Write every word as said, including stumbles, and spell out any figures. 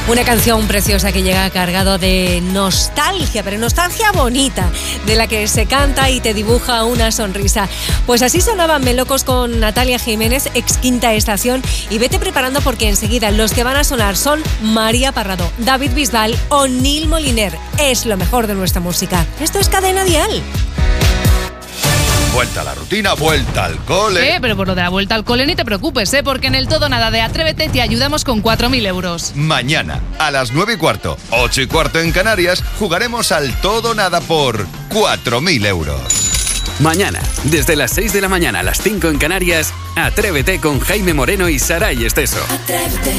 Una canción preciosa que llega cargado de nostalgia, pero nostalgia bonita, de la que se canta y te dibuja una sonrisa. Pues así sonaban Melocos con Natalia Jiménez, ex Quinta Estación, y vete preparando porque enseguida los que van a sonar son María Parrado, David Bisbal o Neil Moliner. Es lo mejor de nuestra música. Esto es Cadena Dial. Vuelta a la rutina, vuelta al cole. Eh, pero por lo de la vuelta al cole ni te preocupes, ¿eh? Porque en el Todo Nada de Atrévete te ayudamos con cuatro mil euros. Mañana, a las nueve y cuarto, ocho y cuarto en Canarias, jugaremos al Todo Nada por cuatro mil euros. Mañana, desde las seis de la mañana a las cinco en Canarias, Atrévete con Jaime Moreno y Saray Esteso. Atrévete.